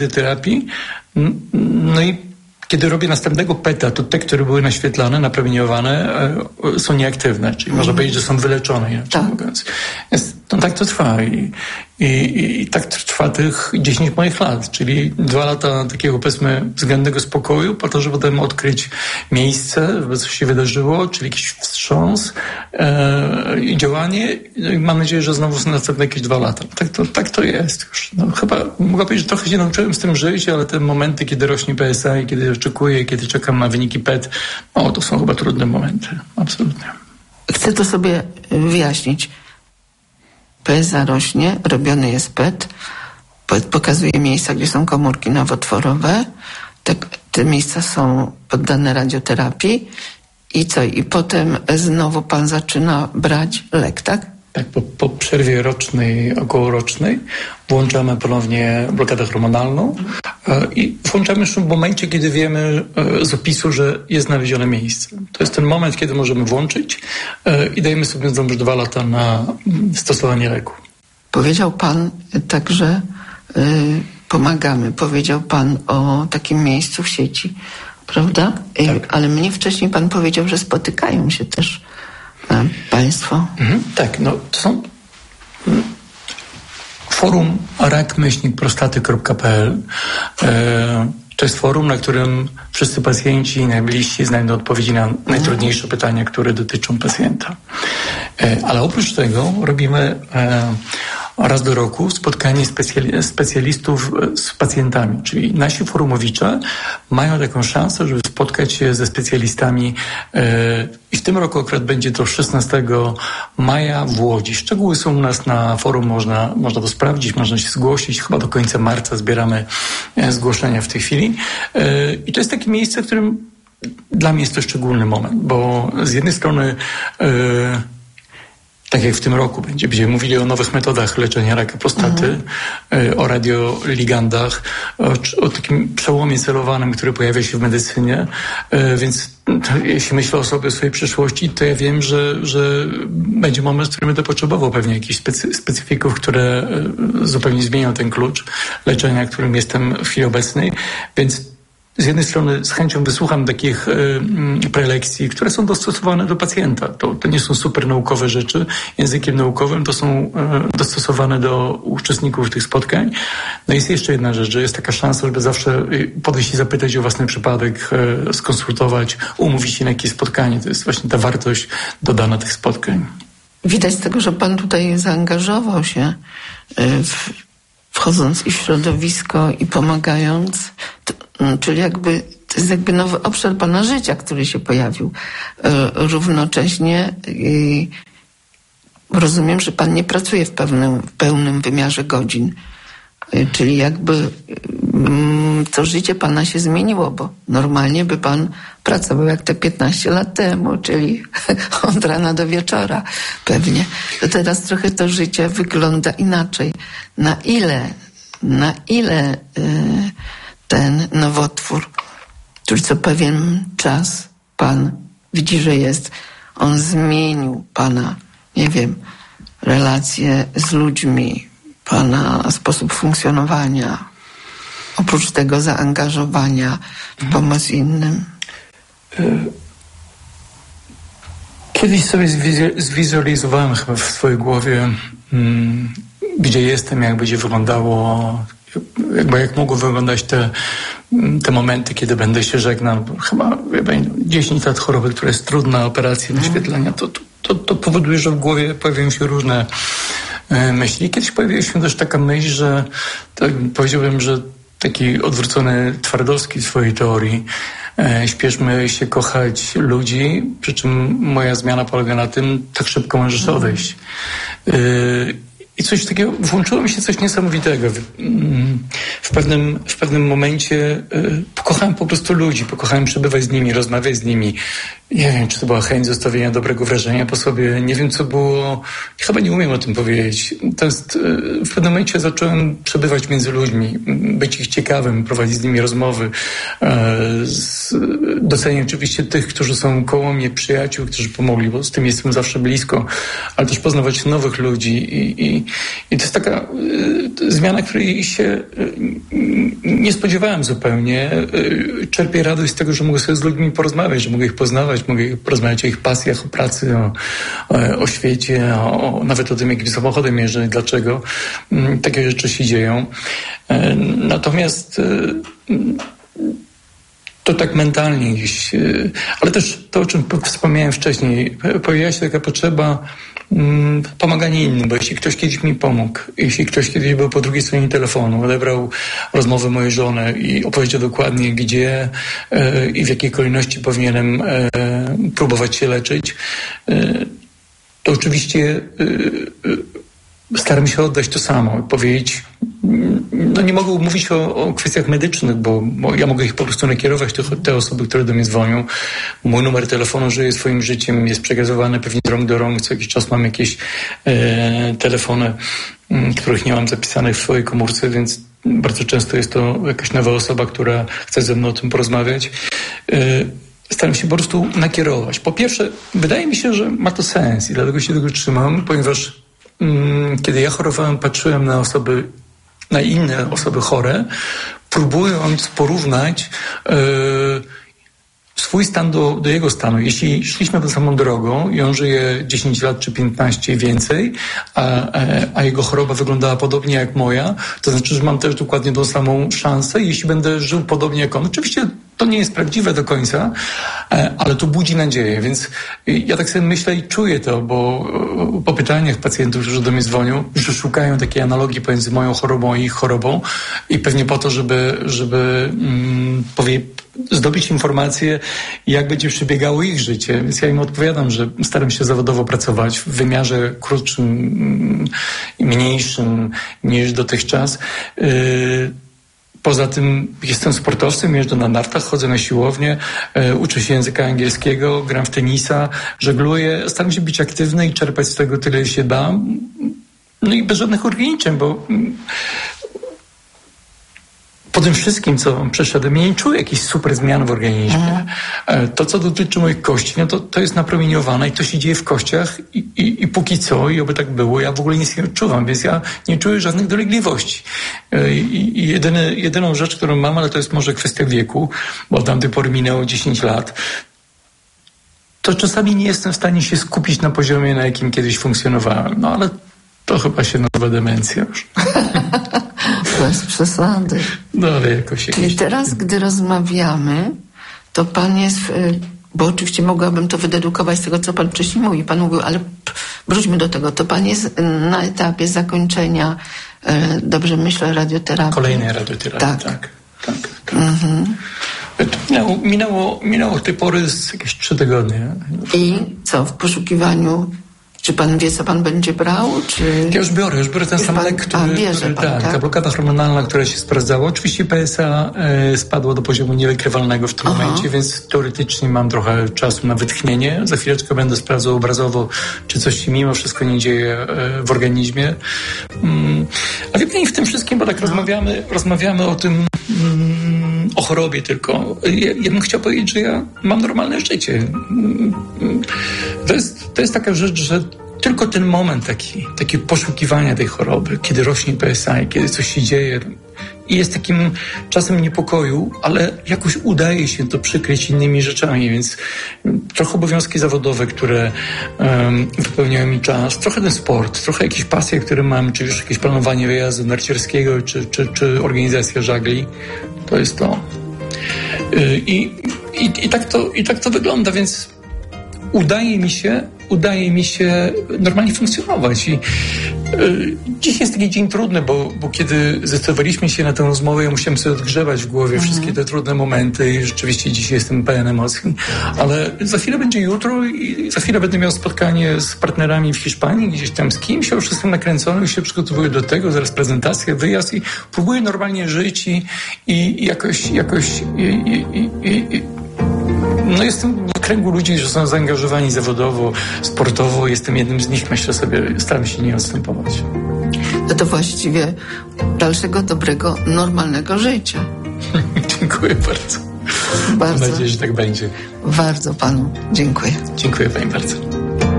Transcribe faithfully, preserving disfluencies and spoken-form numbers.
terapii. No i kiedy robię następnego peta, to te, które były naświetlane, napromieniowane, e, są nieaktywne, czyli mm. można powiedzieć, że są wyleczone, inaczej tak. mówiąc. Jest, no tak to trwa i, i, i tak trwa tych dziesięć moich lat, czyli dwa lata takiego, powiedzmy, względnego spokoju, po to, żeby potem odkryć miejsce, co się wydarzyło, czyli jakiś wstrząs e, i działanie. I mam nadzieję, że znowu są następne jakieś dwa lata. Tak to, tak to jest już. No, chyba mogę powiedzieć, że trochę się nauczyłem z tym żyć, ale te momenty, kiedy rośnie P S A i kiedy oczekuję, kiedy czekam na wyniki P E T, no to są chyba trudne momenty. Absolutnie. Chcę to sobie wyjaśnić. P S A rośnie, robiony jest P E T. P E T pokazuje miejsca, gdzie są komórki nowotworowe. Te, te miejsca są poddane radioterapii. I co? I potem znowu pan zaczyna brać lek, tak? Tak, po, po przerwie rocznej, okołorocznej włączamy ponownie blokadę hormonalną e, i włączamy już w momencie, kiedy wiemy e, z opisu, że jest znalezione miejsce. To jest ten moment, kiedy możemy włączyć e, i dajemy sobie znowu dwa lata na stosowanie leku. Powiedział pan także, y, pomagamy, powiedział pan o takim miejscu w sieci, prawda? Tak. Ale mnie wcześniej pan powiedział, że spotykają się też e, państwo. Mhm, tak, no to są mm, forum rak myślnik prostaty kropka p l. E, to jest forum, na którym wszyscy pacjenci i najbliżsi znajdą odpowiedzi na najtrudniejsze pytania, które dotyczą pacjenta. E, ale oprócz tego robimy e, raz do roku spotkanie specjali- specjalistów z pacjentami, czyli nasi forumowicze mają taką szansę, żeby spotkać się ze specjalistami yy, i w tym roku akurat będzie to szesnastego maja w Łodzi. Szczegóły są u nas na forum, można, można to sprawdzić, można się zgłosić. Chyba do końca marca zbieramy zgłoszenia w tej chwili. Yy, I to jest takie miejsce, w którym dla mnie jest to szczególny moment, bo z jednej strony yy, tak jak w tym roku będzie, będziemy mówili o nowych metodach leczenia raka prostaty, mhm. o radioligandach, o, o takim przełomie celowanym, który pojawia się w medycynie. Więc jeśli myślę o sobie, o swojej przyszłości, to ja wiem, że, że będzie moment, w którym będę potrzebował pewnie jakichś specy, specyfików, które zupełnie zmienią ten klucz leczenia, którym jestem w chwili obecnej. Więc z jednej strony z chęcią wysłucham takich y, prelekcji, które są dostosowane do pacjenta. To, to nie są super naukowe rzeczy językiem naukowym, to są y, dostosowane do uczestników tych spotkań. No jest jeszcze jedna rzecz, że jest taka szansa, żeby zawsze podejść i zapytać o własny przypadek, y, skonsultować, umówić się na jakieś spotkanie. To jest właśnie ta wartość dodana tych spotkań. Widać z tego, że pan tutaj zaangażował się w, wchodząc i w środowisko i pomagając. To, czyli jakby to jest jakby nowy obszar pana życia, który się pojawił. Równocześnie rozumiem, że pan nie pracuje w pełnym, w pełnym wymiarze godzin. Czyli jakby to życie pana się zmieniło, bo normalnie by pan pracował jak te piętnaście lat temu, czyli od rana do wieczora pewnie. To teraz trochę to życie wygląda inaczej. Na ile, na ile ten nowotwór, który co pewien czas pan widzi, że jest, on zmienił pana, nie wiem, relacje z ludźmi, pana sposób funkcjonowania, oprócz tego zaangażowania w pomoc innym? Kiedyś sobie zwizualizowałem chyba w swojej głowie, hmm, gdzie jestem, jak będzie wyglądało, jakby jak mogły wyglądać te, te momenty, kiedy będę się żegnał. Chyba dziesięć lat choroby, która jest trudna, operacja naświetlenia, to, to, to powoduje, że w głowie pojawiają się różne myśli. Kiedyś pojawiła się też taka myśl, że tak powiedziałbym, że taki odwrócony Twardowski w swojej teorii, e, śpieszmy się kochać ludzi, przy czym moja zmiana polega na tym, tak szybko możesz odejść. E, I coś takiego, włączyło mi się coś niesamowitego. W, w, pewnym, w pewnym momencie y, pokochałem po prostu ludzi, pokochałem przebywać z nimi, rozmawiać z nimi. Nie wiem, czy to była chęć zostawienia dobrego wrażenia po sobie. Nie wiem, co było. Chyba nie umiem o tym powiedzieć. To jest, y, w pewnym momencie zacząłem przebywać między ludźmi, być ich ciekawym, prowadzić z nimi rozmowy. Y, z, doceniam oczywiście tych, którzy są koło mnie, przyjaciół, którzy pomogli, bo z tym jestem zawsze blisko, ale też poznawać nowych ludzi i, i I to jest taka y, zmiana, której się y, nie spodziewałem zupełnie. Y, czerpię radość z tego, że mogę sobie z ludźmi porozmawiać, że mogę ich poznawać, mogę porozmawiać o ich pasjach, o pracy, o, o, o świecie, o, nawet o tym, jakim samochodem jeżdżę i dlaczego. Y, takie rzeczy się dzieją. Y, natomiast y, to tak mentalnie gdzieś, ale też to, o czym wspomniałem wcześniej, pojawiła się taka potrzeba mm, pomagania innym, bo jeśli ktoś kiedyś mi pomógł, jeśli ktoś kiedyś był po drugiej stronie telefonu, odebrał rozmowę mojej żony i opowiedział dokładnie, gdzie e, i w jakiej kolejności powinienem e, próbować się leczyć, e, to oczywiście e, staram się oddać to samo, powiedzieć, no nie mogę mówić o, o kwestiach medycznych, bo, bo ja mogę ich po prostu nakierować, te, te osoby, które do mnie dzwonią. Mój numer telefonu żyje swoim życiem, jest przekazywany pewnie z rąk do rąk. Co jakiś czas mam jakieś e, telefony, m, których nie mam zapisanych w swojej komórce, więc bardzo często jest to jakaś nowa osoba, która chce ze mną o tym porozmawiać. E, Staram się po prostu nakierować. Po pierwsze, wydaje mi się, że ma to sens i dlatego się tego trzymam, ponieważ m, kiedy ja chorowałem, patrzyłem na osoby, na inne osoby chore, próbując porównać yy, swój stan do, do jego stanu. Jeśli szliśmy tą samą drogą i on żyje dziesięć lat czy piętnaście więcej, a, a jego choroba wyglądała podobnie jak moja, to znaczy, że mam też dokładnie tą samą szansę. Jeśli będę żył podobnie jak on, oczywiście to nie jest prawdziwe do końca, ale to budzi nadzieję, więc ja tak sobie myślę i czuję to, bo po pytaniach pacjentów, którzy do mnie dzwonią, że szukają takiej analogii pomiędzy moją chorobą i ich chorobą i pewnie po to, żeby, żeby mm, powie, zdobyć informacje, jak będzie przebiegało ich życie. Więc ja im odpowiadam, że staram się zawodowo pracować w wymiarze krótszym i mniejszym niż dotychczas. Yy, Poza tym jestem sportowcem, jeżdżę na nartach, chodzę na siłownię, e, uczę się języka angielskiego, gram w tenisa, żegluję, staram się być aktywny i czerpać z tego tyle się da. No i bez żadnych ograniczeń, bo po tym wszystkim, co przeszedłem, ja nie czuję jakichś super zmian w organizmie. Mm. To, co dotyczy moich kości, no to, to jest napromieniowane i to się dzieje w kościach i, i, i póki co, i oby tak było, ja w ogóle nic nie odczuwam, więc ja nie czuję żadnych dolegliwości. I, i jedyny, jedyną rzecz, którą mam, ale to jest może kwestia wieku, bo od tamtej pory minęło dziesięć lat, to czasami nie jestem w stanie się skupić na poziomie, na jakim kiedyś funkcjonowałem. No ale to chyba się nazywa demencja już. Bez przesady. No ale jakoś Czyli jakieś... teraz, gdy rozmawiamy, to pan jest, bo oczywiście mogłabym to wydedukować z tego, co pan wcześniej mówił. Pan mówił, ale wróćmy do tego. To pan jest na etapie zakończenia, dobrze myślę, radioterapii. Kolejnej radioterapii, tak. tak, tak, tak. Mhm. Minęło, minęło, minęło od tej pory z jakieś trzy tygodnie. I co, w poszukiwaniu... Czy pan wie, co pan będzie brał? Czy... Ja już biorę, już biorę ten już sam pan... lek, który... A, bierze który, pan, tak, tak? Ta blokada hormonalna, która się sprawdzała. Oczywiście P S A e, spadło do poziomu niewykrywalnego w tym Aha. momencie, więc teoretycznie mam trochę czasu na wytchnienie. Za chwileczkę będę sprawdzał obrazowo, czy coś się mimo wszystko nie dzieje e, w organizmie. Mm, a wie pani, w tym wszystkim, bo tak no. rozmawiamy, rozmawiamy o tym... Mm, o chorobie tylko. Ja, ja bym chciał powiedzieć, że ja mam normalne życie. To jest, to jest taka rzecz, że tylko ten moment taki, taki poszukiwania tej choroby, kiedy rośnie P S A i kiedy coś się dzieje i jest takim czasem niepokoju, ale jakoś udaje się to przykryć innymi rzeczami, więc trochę obowiązki zawodowe, które um, wypełniają mi czas, trochę ten sport, trochę jakieś pasje, które mam, czy już jakieś planowanie wyjazdu narciarskiego, czy, czy, czy organizacja żagli. To jest to. I, i, i, tak to. I tak to wygląda, więc udaje mi się, udaje mi się normalnie funkcjonować. I y, dziś jest taki dzień trudny, bo, bo kiedy zdecydowaliśmy się na tę rozmowę, ja musiałem sobie odgrzewać w głowie mm. wszystkie te trudne momenty i rzeczywiście dzisiaj jestem pełen emocji. Ale za chwilę będzie jutro i za chwilę będę miał spotkanie z partnerami w Hiszpanii, gdzieś tam z kimś. Ja już jestem nakręcony, już się przygotowuję do tego, zaraz prezentacja, wyjazd i próbuję normalnie żyć i, i jakoś, jakoś i, i, i, i, no jestem w kręgu ludzi, którzy są zaangażowani zawodowo, sportowo. Jestem jednym z nich, myślę sobie, staram się nie odstępować. No to właściwie dalszego, dobrego, normalnego życia. Dziękuję bardzo. bardzo. Mam nadzieję, że tak będzie. Bardzo panu dziękuję. Dziękuję pani bardzo.